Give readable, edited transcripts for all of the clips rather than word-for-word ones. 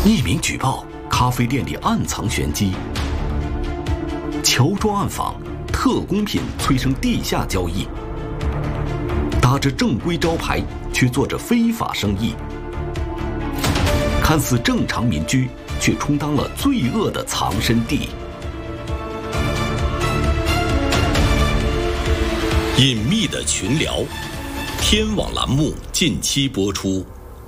匿名举报咖啡店里暗藏玄机，乔装暗访特供品催生地下交易，打着正规招牌却做着非法生意，看似正常民居却充当了罪恶的藏身地。隐秘的群聊，天网栏目近期播出。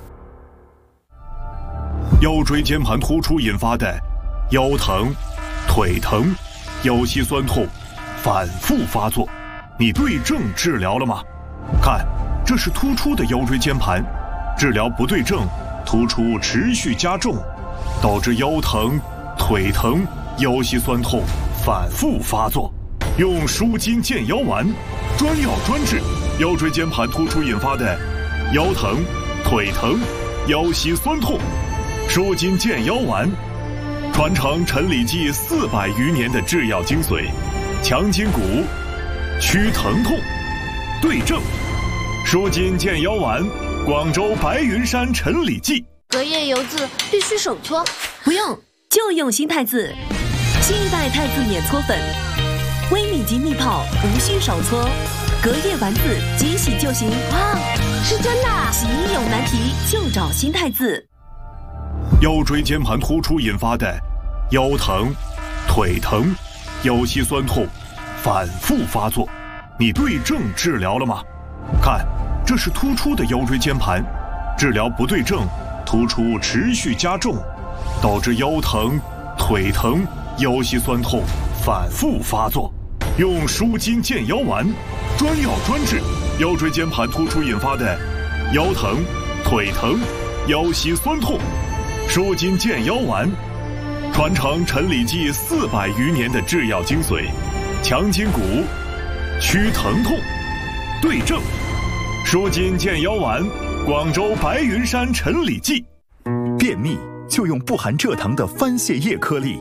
腰椎间盘突出引发的腰疼、腿疼、腰膝酸痛反复发作，你对症治疗了吗？看，这是突出的腰椎间盘，治疗不对症，突出持续加重，导致腰疼、腿疼、腰膝酸痛反复发作。用舒筋健腰丸，专药专治腰椎间盘突出引发的腰疼、腿疼、腰膝酸痛。舒筋健腰丸，传承陈李济400余年的制药精髓，强筋骨，祛疼痛，对症。舒筋健腰丸，广州白云山陈李济。 隔夜油渍必须手搓， 不用，就用新太子，新一代太子免搓粉，微米级蜜泡，无需手搓，隔夜丸子即洗就行。 哇，是真的啊！ 洗衣有难题就找新太子。 腰椎间盘突出引发的腰疼、腿疼、腰膝酸痛反复发作，你对症治疗了吗？看，这是突出的腰椎间盘，治疗不对症，突出持续加重，导致腰疼、腿疼、腰膝酸痛反复发作。用舒筋健腰丸，专药专治腰椎间盘突出引发的腰疼、腿疼、腰膝酸痛。舒筋健腰丸，传承陈李济400余年的制药精髓，强筋骨，祛疼痛，对症。舒筋健腰丸，广州白云山陈李济。 便秘就用不含蔗糖的番泻叶颗粒。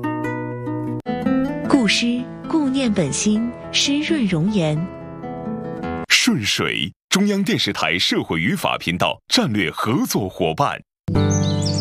固湿固念本心，湿润容颜。 顺水，中央电视台社会与法频道战略合作伙伴。